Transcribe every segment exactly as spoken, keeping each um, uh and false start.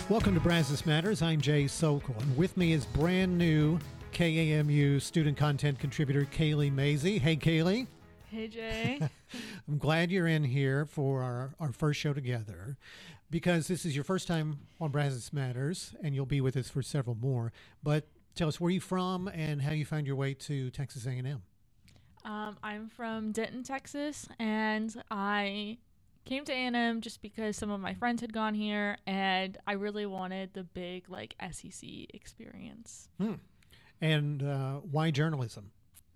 Welcome to Brazos Matters. I'm Jay Sokol, and with me is brand new K A M U student content contributor Kaylee Mazie. Hey, Kaylee. Hey, Jay. I'm glad you're in here for our, our first show together because this is your first time on Brazos Matters, and you'll be with us for several more. But tell us where you're from and how you found your way to Texas A and M. Um, I'm from Denton, Texas, and I came to A and M just because some of my friends had gone here, and I really wanted the big, like, S E C experience. Hmm. And uh, why journalism?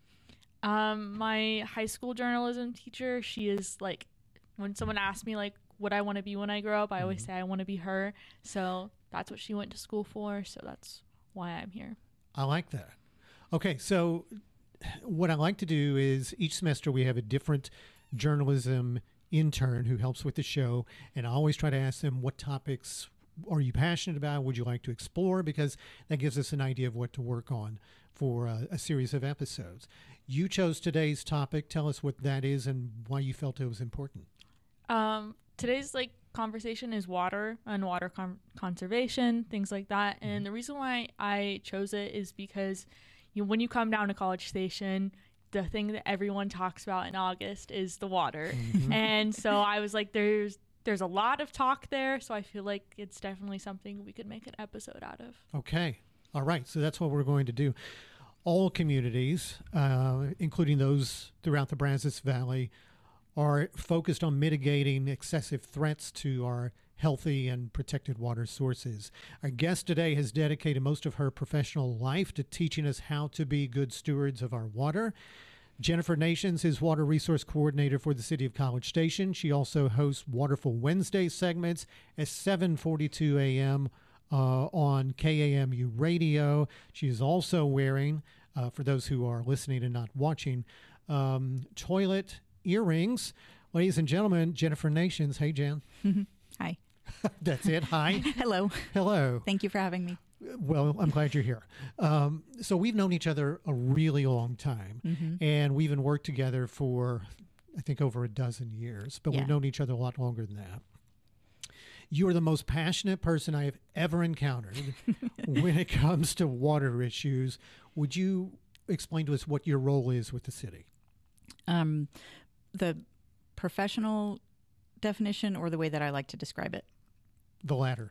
Um, my high school journalism teacher, she is, like, when someone asks me, like, what I want to be when I grow up, I always mm-hmm. say I want to be her. So that's what she went to school for, so that's why I'm here. I like that. Okay, so what I like to do is each semester we have a different journalism intern who helps with the show, and I always try to ask them, what topics are you passionate about? Would you like to explore? Because that gives us an idea of what to work on for a, a series of episodes. You chose today's topic. Tell us what that is and why you felt it was important. Um, today's like conversation is water and water con- conservation, things like that. And mm-hmm. the reason why I chose it is because you know, when you come down to College Station, the thing that everyone talks about in August is the water. Mm-hmm. And so I was like, there's there's a lot of talk there, so I feel like it's definitely something we could make an episode out of. Okay. All right. So that's what we're going to do. All communities, uh, including those throughout the Brazos Valley, are focused on mitigating excessive threats to our healthy and protected water sources. Our guest today has dedicated most of her professional life to teaching us how to be good stewards of our water. Jennifer Nations is Water Resource Coordinator for the City of College Station. She also hosts Waterful Wednesday segments at seven forty-two a.m. Uh, on K A M U Radio. She is also wearing, uh, for those who are listening and not watching, um, toilet earrings. Ladies and gentlemen, Jennifer Nations. Hey, Jen. Hi. That's it. Hi. Hello. Hello. Thank you for having me. Well, I'm glad you're here. Um, so we've known each other a really long time, mm-hmm. and we've even worked together for, I think, over a dozen years, but yeah. we've known each other a lot longer than that. You are the most passionate person I have ever encountered when it comes to water issues. Would you explain to us what your role is with the city? Um, the professional definition or the way that I like to describe it? The latter.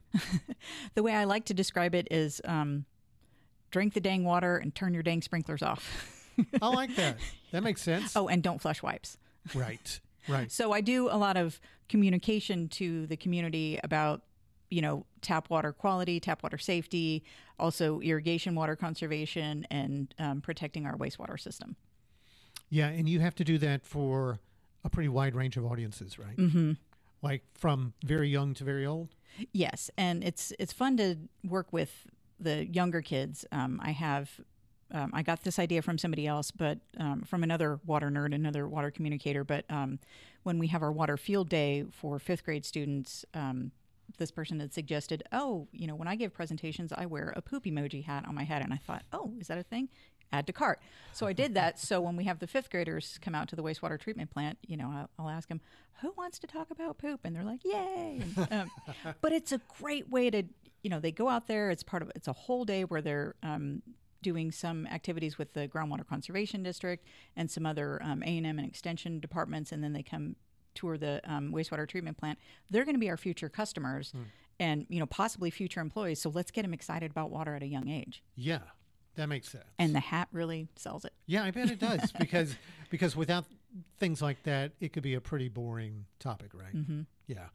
The way I like to describe it is um, drink the dang water and turn your dang sprinklers off. I like that. That makes sense. Oh, and don't flush wipes. Right, right. So I do a lot of communication to the community about, you know, tap water quality, tap water safety, also irrigation water conservation, and um, protecting our wastewater system. Yeah, and you have to do that for a pretty wide range of audiences, right? Mm-hmm. Like from very young to very old? Yes, and it's it's fun to work with the younger kids. Um, I have, um, I got this idea from somebody else, but um, from another water nerd, another water communicator. But um, when we have our water field day for fifth grade students, um, this person had suggested, oh, you know, when I give presentations, I wear a poop emoji hat on my head. And I thought, oh, is that a thing? Add to cart. So I did that. So when we have the fifth graders come out to the wastewater treatment plant, you know, I'll, I'll ask them, who wants to talk about poop? And they're like, yay. And, um, but it's a great way to, you know, they go out there. It's part of, it's a whole day where they're um, doing some activities with the Groundwater Conservation District and some other um, A and M and extension departments. And then they come tour the um, wastewater treatment plant. They're going to be our future customers hmm. and, you know, possibly future employees. So let's get them excited about water at a young age. Yeah. That makes sense. And the hat really sells it. Yeah, I bet it does because because without things like that, it could be a pretty boring topic, right? Mm-hmm. Yeah.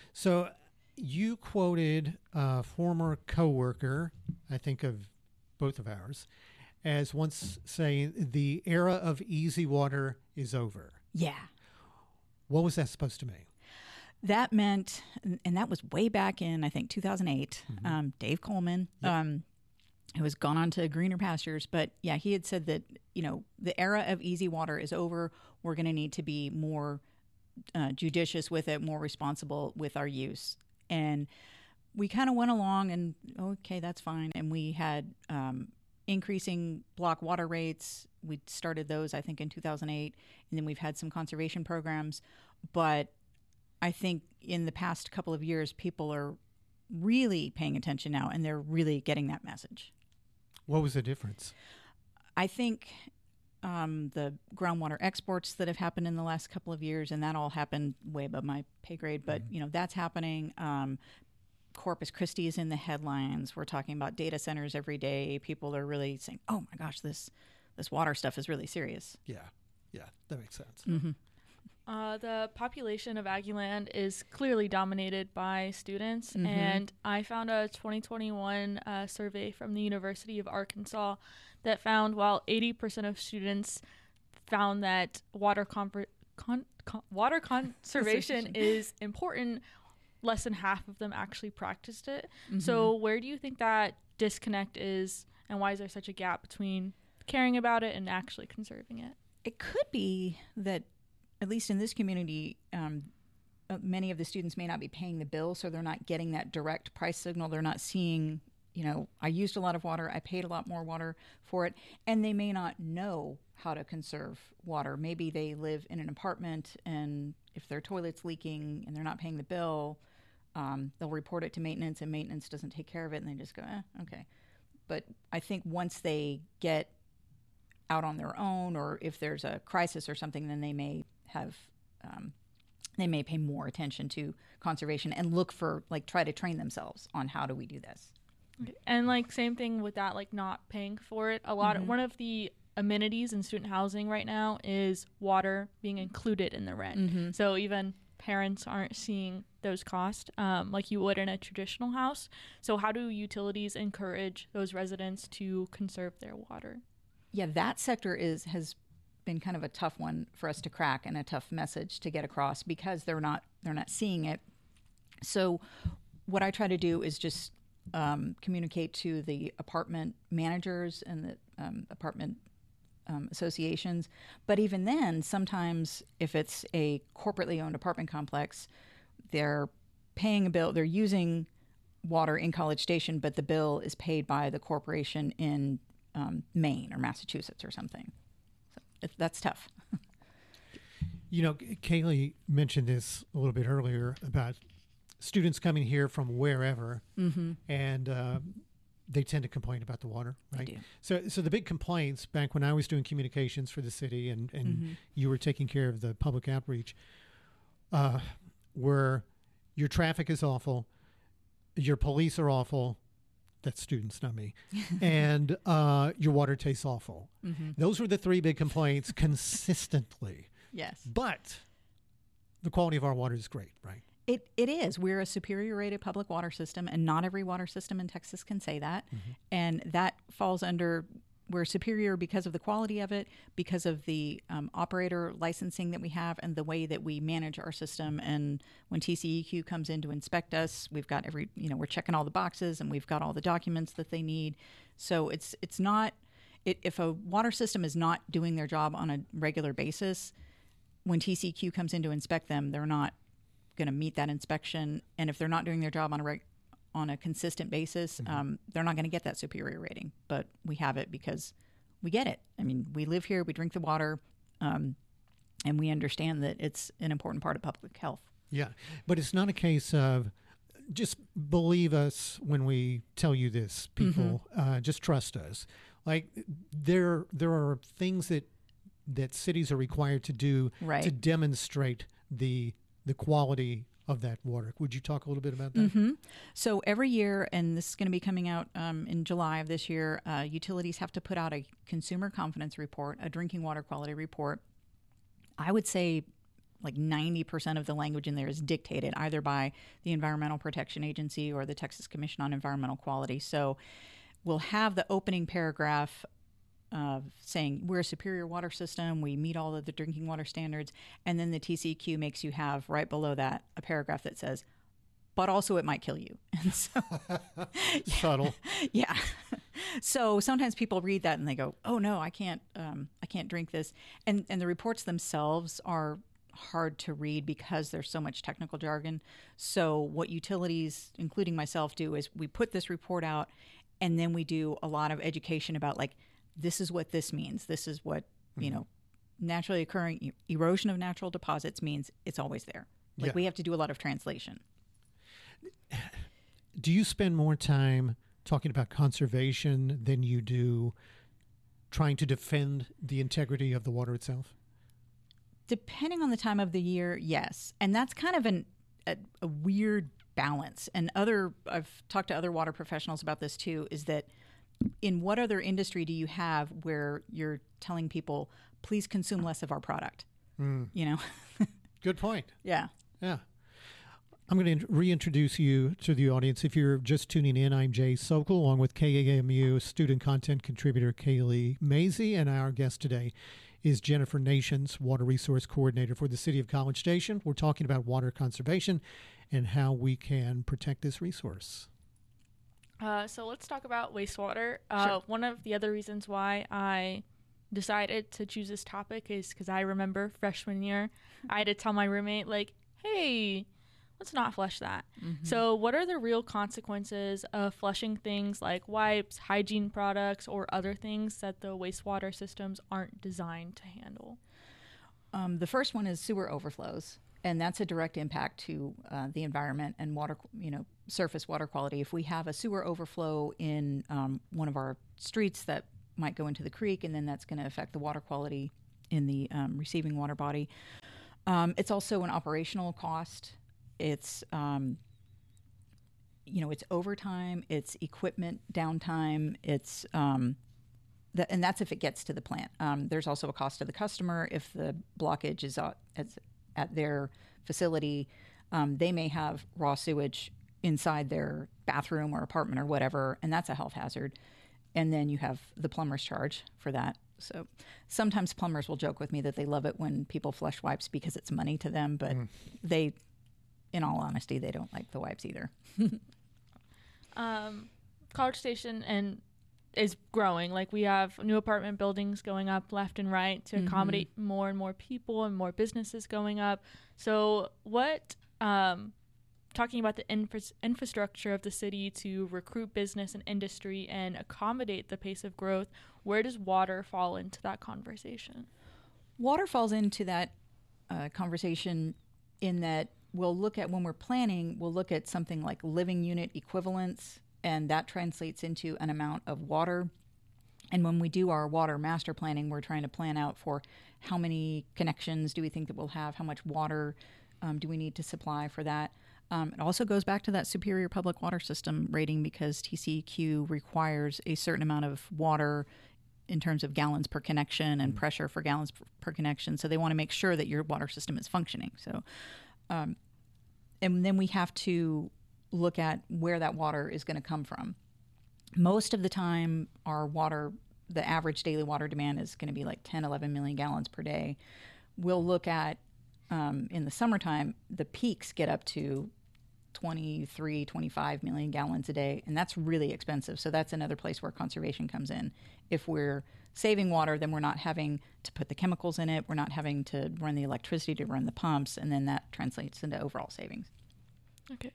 So you quoted a former coworker, I think of both of ours, as once saying, the era of easy water is over. Yeah. What was that supposed to mean? That meant, and that was way back in, I think, two thousand eight, mm-hmm. um, Dave Coleman, yep. um, who has gone on to greener pastures. But yeah, he had said that, you know, the era of easy water is over. We're going to need to be more uh, judicious with it, more responsible with our use. And we kind of went along and, okay, that's fine. And we had um, increasing block water rates. We started those, I think, in two thousand eight. And then we've had some conservation programs. But I think in the past couple of years, people are really paying attention now, and they're really getting that message. What was the difference? I think um, the groundwater exports that have happened in the last couple of years, and that all happened way above my pay grade, but mm-hmm. you know, that's happening. Um, Corpus Christi is in the headlines. We're talking about data centers every day. People are really saying, "Oh my gosh, this this water stuff is really serious." Yeah, yeah, that makes sense. Mm-hmm. Uh, the population of Aggieland is clearly dominated by students, mm-hmm. and I found a twenty twenty-one uh, survey from the University of Arkansas that found while eighty percent of students found that water compre- con- con- water conservation is important, less than half of them actually practiced it. Mm-hmm. So where do you think that disconnect is, and why is there such a gap between caring about it and actually conserving it? It could be that, at least in this community, um, uh, many of the students may not be paying the bill, so they're not getting that direct price signal. They're not seeing, you know, I used a lot of water, I paid a lot more water for it, and they may not know how to conserve water. Maybe they live in an apartment, and if their toilet's leaking and they're not paying the bill, um, they'll report it to maintenance, and maintenance doesn't take care of it, and they just go, eh, okay. But I think once they get out on their own, or if there's a crisis or something, then they may have um, they may pay more attention to conservation and look for, like, try to train themselves on how do we do this. And like same thing with that, like not paying for it. A lot mm-hmm. of, one of the amenities in student housing right now is water being included in the rent. Mm-hmm. So even parents aren't seeing those costs um, like you would in a traditional house. So how do utilities encourage those residents to conserve their water? Yeah, that sector is has been kind of a tough one for us to crack, and a tough message to get across, because they're not they're not seeing it. So what I try to do is just um, communicate to the apartment managers and the um, apartment um, associations. But even then, sometimes if it's a corporately owned apartment complex, they're paying a bill, they're using water in College Station, but the bill is paid by the corporation in um, Maine or Massachusetts or something. So it, that's tough. You know, Kaylee mentioned this a little bit earlier about students coming here from wherever, mm-hmm. and uh, they tend to complain about the water, right? They do. So, so the big complaints back when I was doing communications for the city, and, and mm-hmm. you were taking care of the public outreach, uh, were your traffic is awful, your police are awful. That's students, not me. And uh, your water tastes awful. Mm-hmm. Those were the three big complaints consistently. Yes. But the quality of our water is great, right? It It is. We're a superior rated public water system, and not every water system in Texas can say that. Mm-hmm. And that falls under, we're superior because of the quality of it, because of the um, operator licensing that we have, and the way that we manage our system. And when T C E Q comes in to inspect us, we've got every, you know, we're checking all the boxes, and we've got all the documents that they need. So it's it's not, it, if a water system is not doing their job on a regular basis, when T C E Q comes in to inspect them, they're not going to meet that inspection. And if they're not doing their job on a reg- on a consistent basis, mm-hmm. um, they're not going to get that superior rating. But we have it because we get it. I mean, we live here, we drink the water, um, and we understand that it's an important part of public health. Yeah, but it's not a case of just believe us when we tell you this, people. Mm-hmm. Uh, just trust us. Like there, there are things that that cities are required to do right. to demonstrate the the quality of that water. Would you talk a little bit about that? Mm-hmm. So every year, and this is going to be coming out um, in July of this year, uh, utilities have to put out a consumer confidence report, a drinking water quality report. I would say like ninety percent of the language in there is dictated either by the Environmental Protection Agency or the Texas Commission on Environmental Quality. So we'll have the opening paragraph Uh, saying we're a superior water system, we meet all of the drinking water standards, and then the T C E Q makes you have right below that a paragraph that says, but also it might kill you. And so, subtle. Yeah. So sometimes people read that and they go, oh no, I can't, um, I can't drink this. And and the reports themselves are hard to read because there's so much technical jargon. So what utilities, including myself, do is we put this report out, and then we do a lot of education about, like, this is what this means. This is what, you mm-hmm. know, naturally occurring e- erosion of natural deposits means. It's always there. Like, yeah. we have to do a lot of translation. do you spend more time talking about conservation than you do trying to defend the integrity of the water itself? Depending on the time of the year, yes. And that's kind of an, a, a weird balance. And other, I've talked to other water professionals about this too, is that in what other industry do you have where you're telling people, please consume less of our product? Mm. You know? Good point. Yeah. Yeah. I'm going to reintroduce you to the audience. If you're just tuning in, I'm Jay Sokol, along with K A M U student content contributor Kaylee Mazie, and our guest today is Jennifer Nations, Water Resource Coordinator for the City of College Station. We're talking about water conservation and how we can protect this resource. Uh, so let's talk about wastewater. Uh, Sure. One of the other reasons why I decided to choose this topic is because I remember freshman year, I had to tell my roommate, like, hey, let's not flush that. Mm-hmm. So what are the real consequences of flushing things like wipes, hygiene products, or other things that the wastewater systems aren't designed to handle? Um, the first one is sewer overflows, and that's a direct impact to uh, the environment and water, you know, surface water quality. If we have a sewer overflow in um, one of our streets that might go into the creek, and then that's going to affect the water quality in the um, receiving water body. Um, it's also an operational cost. It's, um, you know, it's overtime, it's equipment downtime, it's, um, the, and that's if it gets to the plant. Um, there's also a cost to the customer if the blockage is at, at, at their facility. Um, they may have raw sewage inside their bathroom or apartment or whatever, and that's a health hazard. And then you have the plumber's charge for that. So sometimes plumbers will joke with me that they love it when people flush wipes because it's money to them, but mm. they... in all honesty, they don't like the wipes either. um, College Station and is growing. Like, we have new apartment buildings going up left and right to mm-hmm. accommodate more and more people and more businesses going up. So what, um, talking about the infra- infrastructure of the city to recruit business and industry and accommodate the pace of growth, where does water fall into that conversation? Water falls into that uh, conversation in that we'll look at, when we're planning, we'll look at something like living unit equivalents, and that translates into an amount of water. And when we do our water master planning, we're trying to plan out for how many connections do we think that we'll have, how much water um, do we need to supply for that. Um, it also goes back to that Superior Public Water System rating, because T C E Q requires a certain amount of water in terms of gallons per connection and mm-hmm. pressure for gallons per, per connection. So they want to make sure that your water system is functioning. So, um, and then we have to look at where that water is going to come from. Most of the time, our water, the average daily water demand is going to be like ten, eleven million gallons per day. We'll look at, um, in the summertime, the peaks get up to twenty-three, twenty-five million gallons a day, and that's really expensive. So that's another place where conservation comes in. If we're saving water, then we're not having to put the chemicals in it, we're not having to run the electricity to run the pumps, and then that translates into overall savings. Okay.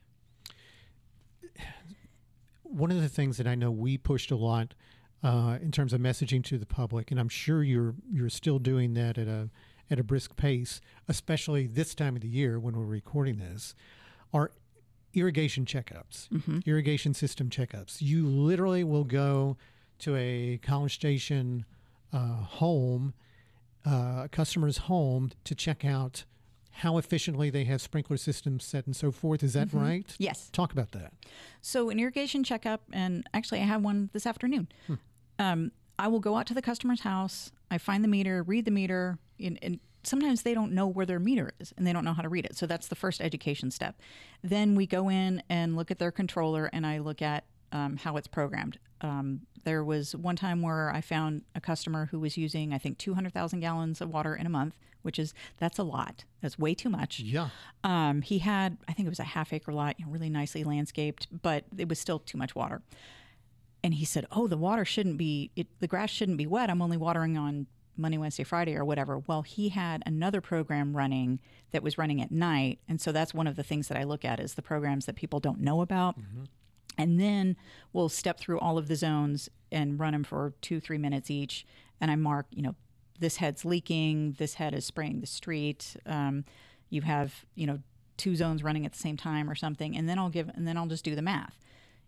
One of the things that I know we pushed a lot uh, in terms of messaging to the public, and I'm sure you're you're still doing that at a at a brisk pace, especially this time of the year when we're recording this, are irrigation checkups, mm-hmm. irrigation system checkups. You literally will go to a College Station uh, home, uh, a customer's home, to check out how efficiently they have sprinkler systems set and so forth. Is that mm-hmm. right? Yes. Talk about that. So an irrigation checkup, and actually I have one this afternoon. Hmm. Um, I will go out to the customer's house. I find the meter, read the meter, and, and sometimes they don't know where their meter is and they don't know how to read it. So that's the first education step. Then we go in and look at their controller, and I look at um, how it's programmed. Um, there was one time where I found a customer who was using, I think, two hundred thousand gallons of water in a month, which is, that's a lot. That's way too much. Yeah. Um, he had, I think it was a half acre lot, you know, really nicely landscaped, but it was still too much water. And he said, oh, the water shouldn't be, it, the grass shouldn't be wet. I'm only watering on Monday, Wednesday, Friday, or whatever. Well, he had another program running that was running at night. And so that's one of the things that I look at, is the programs that people don't know about. Mm-hmm. And then we'll step through all of the zones and run them for two, three minutes each. And I mark, you know, this head's leaking, this head is spraying the street. Um, you have, you know, two zones running at the same time or something. And then I'll give, and then I'll just do the math.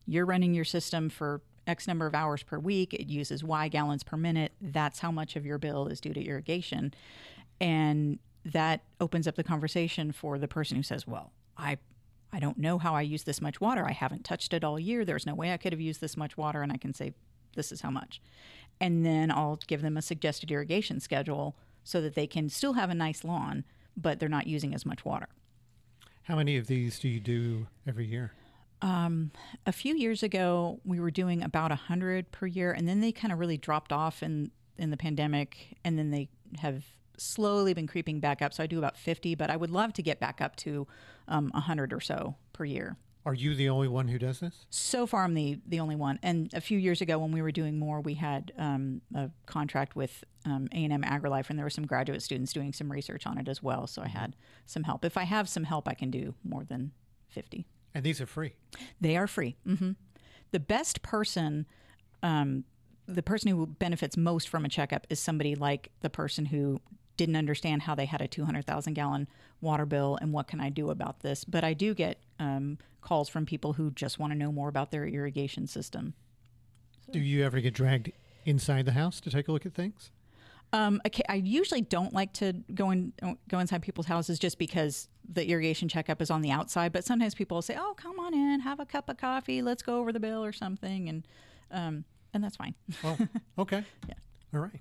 you're running your system for X number of hours per week. It uses Y gallons per minute. That's how much of your bill is due to irrigation. And that opens up the conversation for the person who says, well, I I don't know how I use this much water. I haven't touched it all year. There's no way I could have used this much water. And I can say, this is how much. And then I'll give them a suggested irrigation schedule so that they can still have a nice lawn, but they're not using as much water. How many of these do you do every year? Um, a few years ago, we were doing about one hundred per year, and then they kind of really dropped off in, in the pandemic, and then they have slowly been creeping back up. So I do about fifty, but I would love to get back up to um, one hundred or so per year. Are you the only one who does this? So far, I'm the, the only one. And a few years ago when we were doing more, we had um, a contract with um, A and M AgriLife, and there were some graduate students doing some research on it as well. So I had some help. If I have some help, I can do more than fifty. And these are free? They are free. Mm-hmm. The best person, um, the person who benefits most from a checkup is somebody like the person who didn't understand how they had a two hundred thousand gallon water bill and what can I do about this. But I do get um, calls from people who just want to know more about their irrigation system. So. Do you ever get dragged inside the house to take a look at things? Um, okay, I usually don't like to go in, go inside people's houses just because the irrigation checkup is on the outside. But sometimes people will say, "Oh, come on in, have a cup of coffee, let's go over the bill or something," and um, and that's fine. Well, okay, yeah, all right.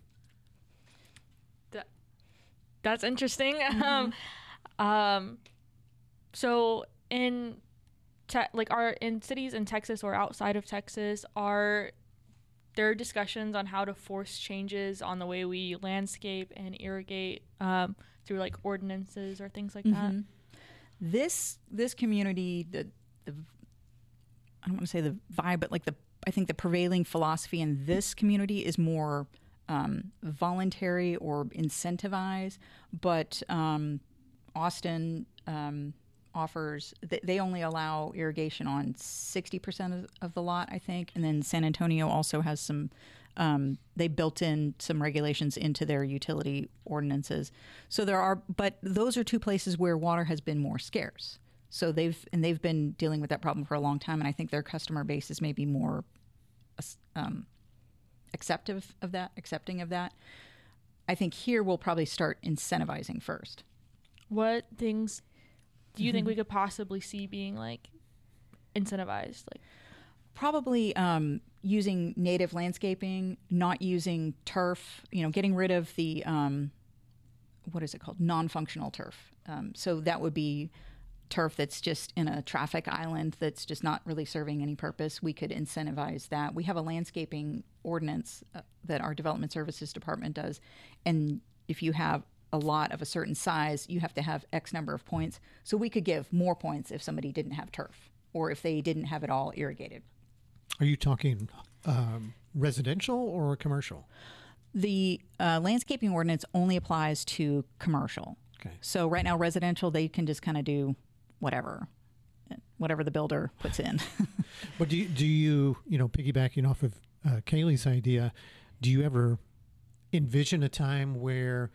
That, that's interesting. Mm-hmm. Um, um, so in te- like are in cities in Texas or outside of Texas, are there are discussions on how to force changes on the way we landscape and irrigate um, through like ordinances or things like mm-hmm. that? This this community, the the I don't want to say the vibe, but like the I think the prevailing philosophy in this community is more um, voluntary or incentivized. But um, Austin um, offers they, they only allow irrigation on sixty percent of, of the lot, I think, and then San Antonio also has some. Um, they built in some regulations into their utility ordinances. So there are, but those are two places where water has been more scarce. So they've, and they've been dealing with that problem for a long time. And I think their customer base is maybe more um, acceptive of that, accepting of that. I think here we'll probably start incentivizing first. What things do you Mm-hmm. think we could possibly see being like incentivized? Like, Probably um, using native landscaping, not using turf, you know, getting rid of the, um, what is it called? Non-functional turf. Um, so that would be turf that's just in a traffic island that's just not really serving any purpose. We could incentivize that. We have a landscaping ordinance uh, that our development services department does. And if you have a lot of a certain size, you have to have X number of points. So we could give more points if somebody didn't have turf or if they didn't have it all irrigated. Are you talking um, residential or commercial? The uh, landscaping ordinance only applies to commercial. Okay. So right now, residential, they can just kind of do whatever, whatever the builder puts in. But do you, do you, you know, piggybacking off of uh, Kaylee's idea, do you ever envision a time where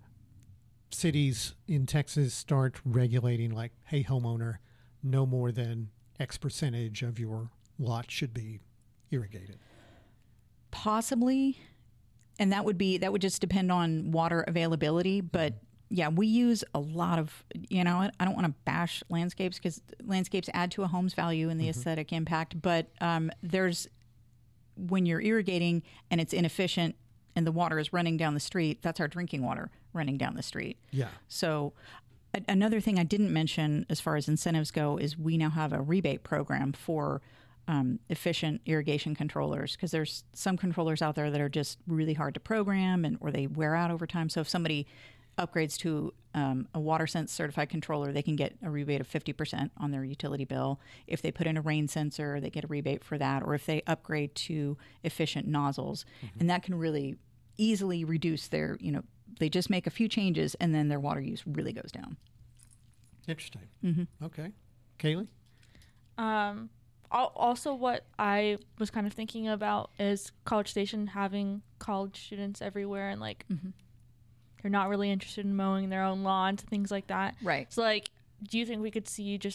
cities in Texas start regulating like, hey, homeowner, no more than X percentage of your lot should be irrigated? Possibly. And that would be, that would just depend on water availability. But yeah, we use a lot of, you know, I don't want to bash landscapes because landscapes add to a home's value and the mm-hmm. aesthetic impact. But um, there's, when you're irrigating and it's inefficient and the water is running down the street, that's our drinking water running down the street. Yeah. So a- another thing I didn't mention as far as incentives go is we now have a rebate program for Um, efficient irrigation controllers, because there's some controllers out there that are just really hard to program and or they wear out over time. So if somebody upgrades to um, a WaterSense certified controller, they can get a rebate of fifty percent on their utility bill. If they put in a rain sensor, they get a rebate for that. Or if they upgrade to efficient nozzles, mm-hmm. and that can really easily reduce their, you know, they just make a few changes and then their water use really goes down. Interesting. Mm-hmm. Okay. Kaylee? Um, also, what I was kind of thinking about is College Station having college students everywhere, and like mm-hmm. they're not really interested in mowing their own lawns, things like that. Right. So, like, do you think we could see just like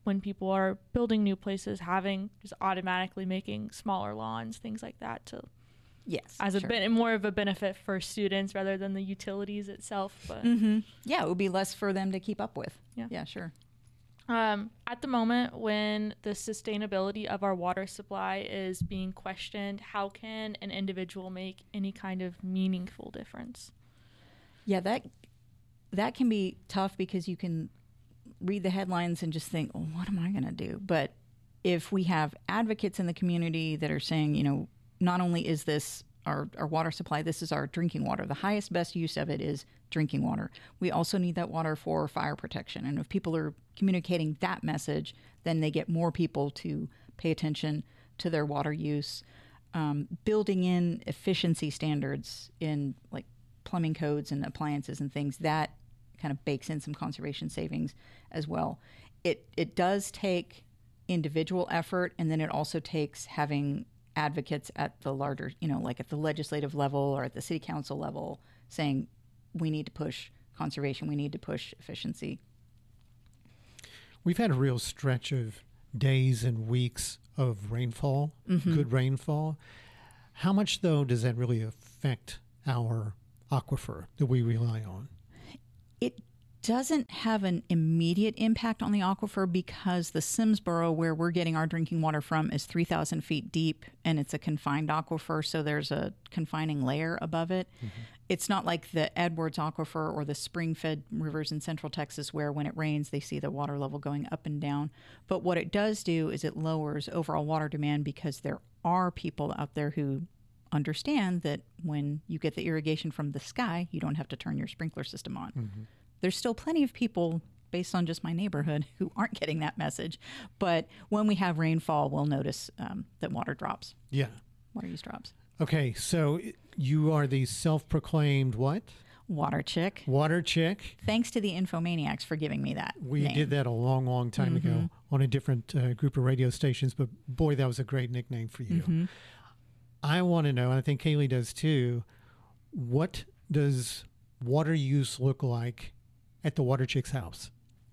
when people are building new places, having just automatically making smaller lawns, things like that, to Yes, as a sure. bit more of a benefit for students rather than the utilities itself. But Mm-hmm. Yeah, it would be less for them to keep up with. Yeah. Yeah, sure. um, at the moment, when the sustainability of our water supply is being questioned, how can an individual make any kind of meaningful difference? Yeah, that that can be tough because you can read the headlines and just think, well, what am I going to do? But if we have advocates in the community that are saying, you know, not only is this our, our water supply, this is our drinking water. The highest, best use of it is drinking water. We also need that water for fire protection. And if people are communicating that message, then they get more people to pay attention to their water use. Um, building in efficiency standards in like plumbing codes and appliances and things, that kind of bakes in some conservation savings as well. It it does take individual effort, and then it also takes having advocates at the larger, you know, like at the legislative level or at the city council level saying we need to push conservation, we need to push efficiency. We've had a real stretch of days and weeks of rainfall, mm-hmm. good rainfall. How much, though, does that really affect our aquifer that we rely on? It doesn't have an immediate impact on the aquifer because the Simsboro, where we're getting our drinking water from, is three thousand feet deep, and it's a confined aquifer, so there's a confining layer above it. Mm-hmm. It's not like the Edwards aquifer or the spring-fed rivers in central Texas where when it rains, they see the water level going up and down. But what it does do is it lowers overall water demand because there are people out there who understand that when you get the irrigation from the sky, you don't have to turn your sprinkler system on. Mm-hmm. There's still plenty of people, based on just my neighborhood, who aren't getting that message. But when we have rainfall, we'll notice um, that water drops. Yeah. Water use drops. Okay, so you are the self-proclaimed what? Water chick. Water chick. Thanks to the Infomaniacs for giving me that We name. did that a long, long time mm-hmm. ago on a different uh, group of radio stations, but boy, that was a great nickname for you. Mm-hmm. I want to know, and I think Kaylee does too, what does water use look like at the Water Chick's house?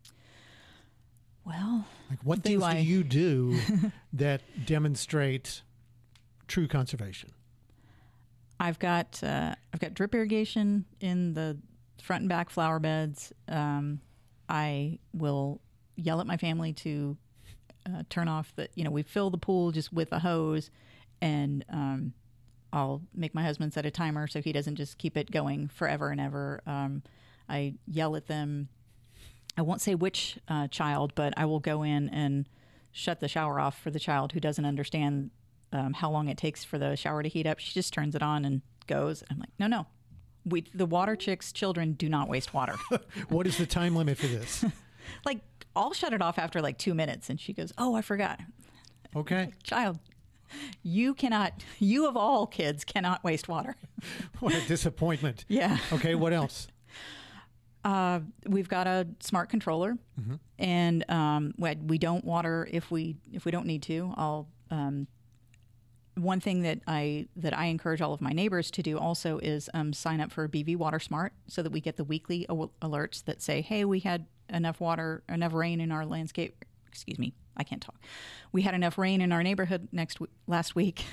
Well, like what do things I... do you do that demonstrate true conservation? I've got uh, I've got drip irrigation in the front and back flower beds. Um, I will yell at my family to uh, turn off the, you know, we fill the pool just with a hose, and um, I'll make my husband set a timer so he doesn't just keep it going forever and ever. Um, I yell at them. I won't say which uh, child, but I will go in and shut the shower off for the child who doesn't understand um, how long it takes for the shower to heat up. She just turns it on and goes. I'm like, no, no. We, the Water Chicks children do not waste water. What is the time limit for this? Like, I'll shut it off after like two minutes. And she goes, oh, I forgot. Okay. Like, child, you cannot, you of all kids cannot waste water. What a disappointment. Yeah. Okay, what else? Uh, we've got a smart controller, mm-hmm. and um, we, we don't water if we if we don't need to. I'll um, one thing that I that I encourage all of my neighbors to do also is um, sign up for B V Water Smart so that we get the weekly o- alerts that say, "Hey, we had enough water, enough rain in our landscape." Excuse me, I can't talk. We had enough rain in our neighborhood next w- last week.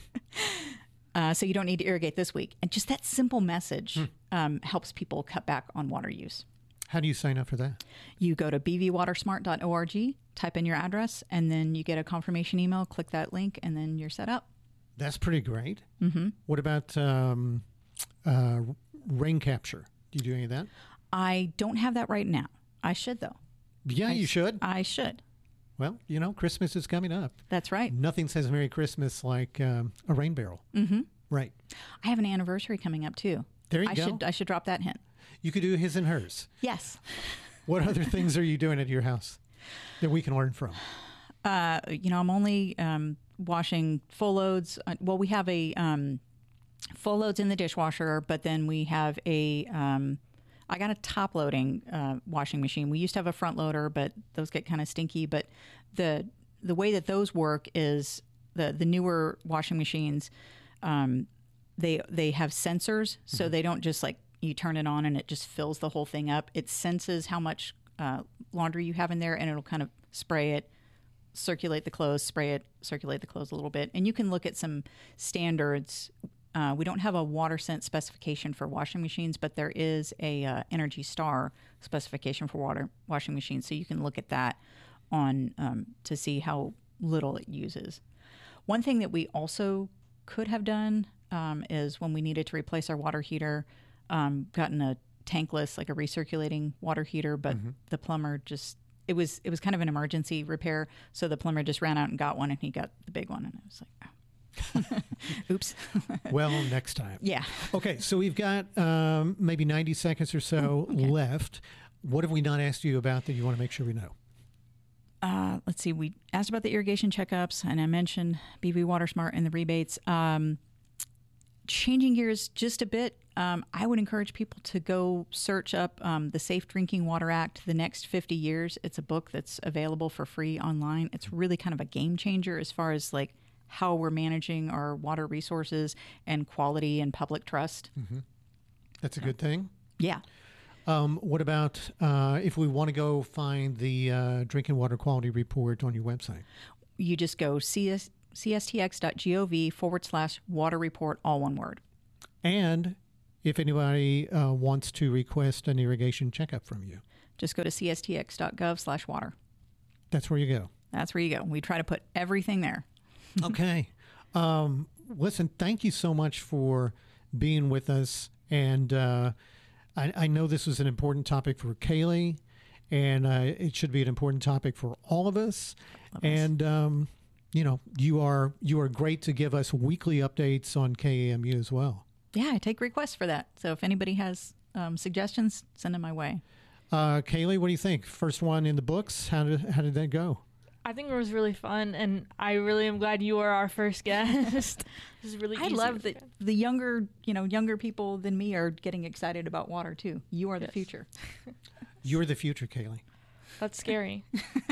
Uh, so you don't need to irrigate this week. And just that simple message hmm. um, helps people cut back on water use. How do you sign up for that? You go to b v water smart dot org, type in your address, and then you get a confirmation email, click that link, and then you're set up. That's pretty great. Mm-hmm. What about um, uh, rain capture? Do you do any of that? I don't have that right now. I should, though. Yeah, I, you should. I should. Well, you know, Christmas is coming up. That's right. Nothing says Merry Christmas like um, a rain barrel. Mm-hmm. Right. I have an anniversary coming up, too. There you I go. Should, I should drop that hint. You could do his and hers. Yes. What other things are you doing at your house that we can learn from? Uh, you know, I'm only um, washing full loads. Uh, well, we have a um, full loads in the dishwasher, but then we have a... Um, I got a top loading uh, washing machine. We used to have a front loader, but those get kind of stinky. But the the way that those work is the the newer washing machines, um, they they have sensors, so mm-hmm. they don't just like you turn it on and it just fills the whole thing up. It senses how much uh, laundry you have in there, and it'll kind of spray it, circulate the clothes, spray it, circulate the clothes a little bit. And you can look at some standards. Uh, we don't have a water scent specification for washing machines, but there is a uh, Energy Star specification for water washing machines. So you can look at that on um, to see how little it uses. One thing that we also could have done um, is when we needed to replace our water heater, um, gotten a tankless, like a recirculating water heater, but mm-hmm. the plumber just, it was it was kind of an emergency repair. So the plumber just ran out and got one, and he got the big one. And I was like, oh. Oops. Well, next time. Yeah. Okay, so we've got um, maybe ninety seconds or so okay. left. What have we not asked you about that you want to make sure we know? Uh, let's see. We asked about the irrigation checkups, and I mentioned B V Water Smart and the rebates. Um, changing gears just a bit, um, I would encourage people to go search up um, the Safe Drinking Water Act, The Next fifty years. It's a book that's available for free online. It's really kind of a game changer as far as like how we're managing our water resources and quality and public trust. Mm-hmm. That's a good thing. Yeah. Um, what about uh, if we want to go find the uh, drinking water quality report on your website? You just go cs, cstx.gov forward slash water report, all one word. And if anybody uh, wants to request an irrigation checkup from you, just go to cstx.gov slash water. That's where you go. That's where you go. We try to put everything there. Okay. Um, listen, thank you so much for being with us. And uh, I, I know this was an important topic for Kaylee, and uh, it should be an important topic for all of us. Love and, um, you know, you are you are great to give us weekly updates on K A M U as well. Yeah, I take requests for that. So if anybody has um, suggestions, send them my way. Uh, Kaylee, what do you think? First one in the books. How did how did that go? I think it was really fun, and I really am glad you were our first guest. This is really. I easy love that the younger, you know, younger people than me are getting excited about water too. You are the yes. future. You're the future, Kaylee. That's scary.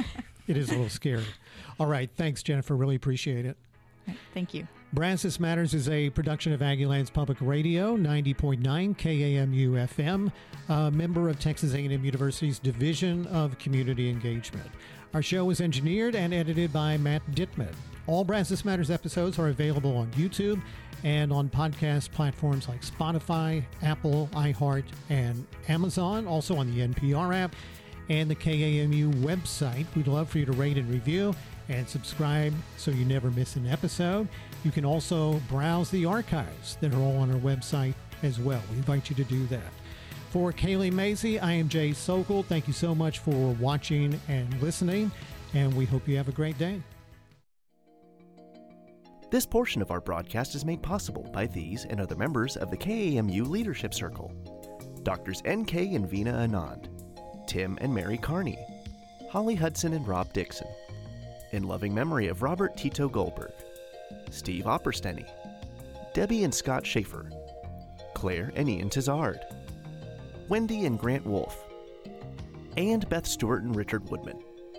It is a little scary. All right, thanks, Jennifer. Really appreciate it. Right, thank you. Brazos Matters is a production of Aggieland's Public Radio, ninety point nine K A M U F M, a member of Texas A and M University's Division of Community Engagement. Our show is engineered and edited by Matt Dittman. All Brazos Matters episodes are available on YouTube and on podcast platforms like Spotify, Apple, iHeart, and Amazon, also on the N P R app and the K A M U website. We'd love for you to rate and review and subscribe so you never miss an episode. You can also browse the archives that are all on our website as well. We invite you to do that. For Kaylee Mazie, I am Jay Sokol. Thank you so much for watching and listening, and we hope you have a great day. This portion of our broadcast is made possible by these and other members of the K A M U Leadership Circle. Doctors N K and Veena Anand, Tim and Mary Carney, Holly Hudson and Rob Dixon, in loving memory of Robert Tito Goldberg, Steve Oppersteny, Debbie and Scott Schaefer, Claire and Ian Tizard, Wendy and Grant Wolf, and Beth Stewart and Richard Woodman.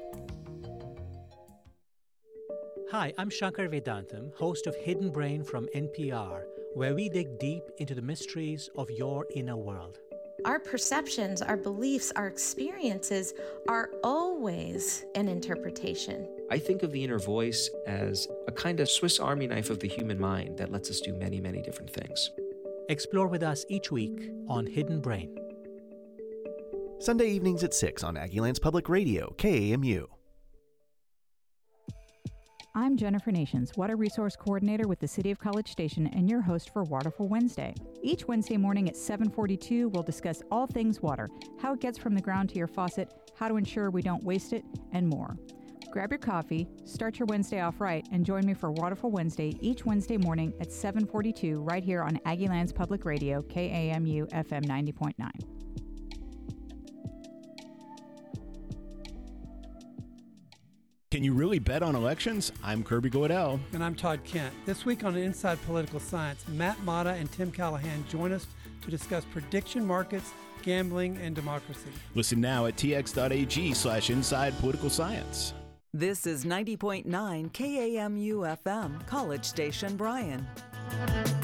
Hi, I'm Shankar Vedantam, host of Hidden Brain from N P R, where we dig deep into the mysteries of your inner world. Our perceptions, our beliefs, our experiences are always an interpretation. I think of the inner voice as a kind of Swiss Army knife of the human mind that lets us do many, many different things. Explore with us each week on Hidden Brain. Sunday evenings at six on Aggieland's Public Radio, K A M U. I'm Jennifer Nations, Water Resource Coordinator with the City of College Station and your host for Waterful Wednesday. Each Wednesday morning at seven forty-two, we'll discuss all things water, how it gets from the ground to your faucet, how to ensure we don't waste it, and more. Grab your coffee, start your Wednesday off right, and join me for Waterful Wednesday each Wednesday morning at seven forty-two right here on Aggieland's Public Radio, K A M U F M ninety point nine. Can you really bet on elections? I'm Kirby Goodell. And I'm Todd Kent. This week on Inside Political Science, Matt Mata and Tim Callahan join us to discuss prediction markets, gambling, and democracy. Listen now at tx.ag slash inside political science. This is ninety point nine K A M U F M, College Station, Bryan.